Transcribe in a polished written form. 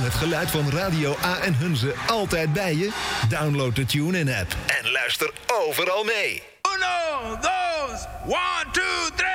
het geluid van Radio A en Hunze altijd bij je? Download de TuneIn-app en luister overal mee. 1, 2, 1, 2, 3.